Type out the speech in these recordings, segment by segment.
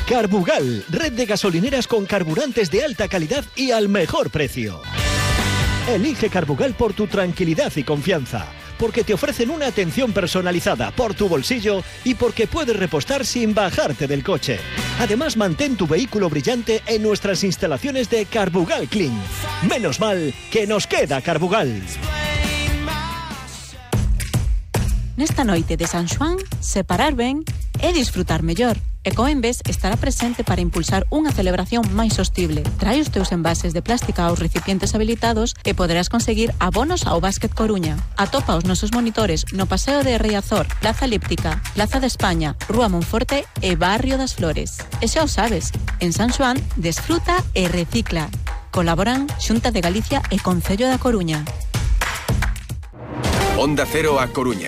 Carbugal, red de gasolineras con carburantes de alta calidad y al mejor precio. Elige Carbugal por tu tranquilidad y confianza, porque te ofrecen una atención personalizada por tu bolsillo y porque puedes repostar sin bajarte del coche. Además, mantén tu vehículo brillante en nuestras instalaciones de Carbugal Clean. Menos mal que nos queda Carbugal. Nesta noite de San Xoán, separar ben e disfrutar mellor. Ecoembes estará presente para impulsar unha celebración máis sostible. Trae os teus envases de plástica aos recipientes habilitados e poderás conseguir abonos ao Básquet Coruña. Atopa os nosos monitores no Paseo de Riazor, Plaza Elíptica, Plaza de España, Rúa Monforte e Barrio das Flores. E xa o sabes, en San Xoán, desfruta e recicla. Colaboran Xunta de Galicia e Concello da Coruña. Onda Cero a Coruña,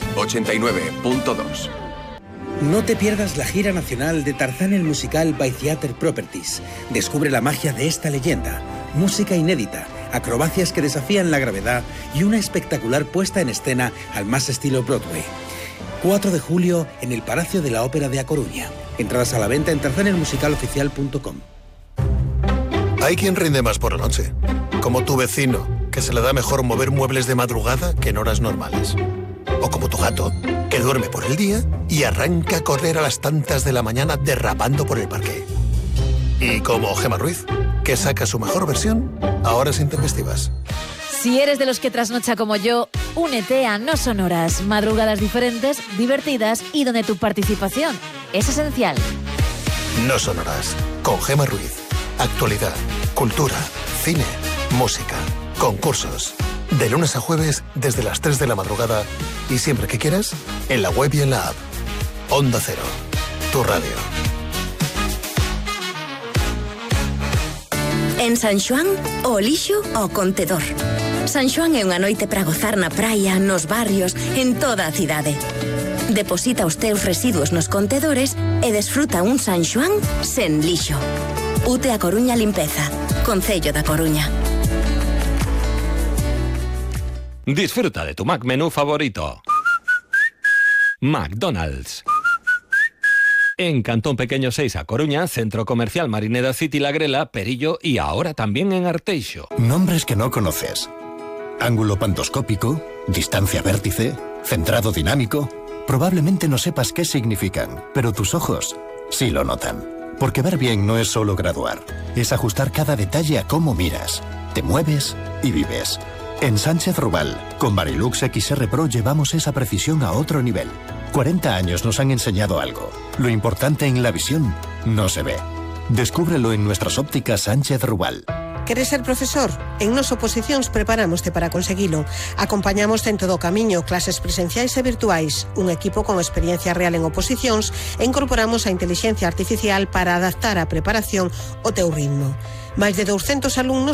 89.2. No te pierdas la gira nacional de Tarzán el musical by Theater Properties. Descubre la magia de esta leyenda, música inédita, acrobacias que desafían la gravedad y una espectacular puesta en escena al más estilo Broadway. 4 de julio en el Palacio de la Ópera de A Coruña. Entradas a la venta en tarzanelmusicaloficial.com. Hay quien rinde más por la noche, como tu vecino, que se le da mejor mover muebles de madrugada que en horas normales. O como tu gato, que duerme por el día y arranca a correr a las tantas de la mañana derrapando por el parque. Y como Gemma Ruiz, que saca su mejor versión a horas intempestivas. Si eres de los que trasnocha como yo, únete a No Sonoras, madrugadas diferentes, divertidas y donde tu participación es esencial. No Sonoras, con Gemma Ruiz. Actualidad, cultura, cine, música, concursos. De lunes a jueves, desde las 3 de la madrugada y siempre que quieras, en la web y en la app. Onda Cero, tu radio. En San Xoán, o lixo o contedor. San Xoán é unha noite para gozar na praia, nos barrios, en toda a cidade. Deposita os teus residuos nos contedores e desfruta un San Xoán sen lixo. UTE A Coruña Limpeza, Concello da Coruña. Disfruta de tu Mac menú favorito. McDonald's. En Cantón Pequeño 6 A Coruña, Centro Comercial Marineda City La Grela, Perillo y ahora también en Arteixo. Nombres que no conoces. Ángulo pantoscópico, distancia vértice, centrado dinámico. Probablemente no sepas qué significan, pero tus ojos sí lo notan. Porque ver bien no es solo graduar, es ajustar cada detalle a cómo miras, te mueves y vives. En Sánchez Rubal, con Varilux XR Pro llevamos esa precisión a otro nivel. 40 años nos han enseñado algo. Lo importante en la visión no se ve. Descúbrelo en nuestras ópticas Sánchez Rubal. Queres ser profesor? En Nos Oposicións preparámoste para conseguilo. Acompañamoste en todo o camiño, clases presenciais e virtuais, un equipo con experiencia real en oposicións e incorporamos a inteligencia artificial para adaptar a preparación ao teu ritmo. Máis de 200 alumnos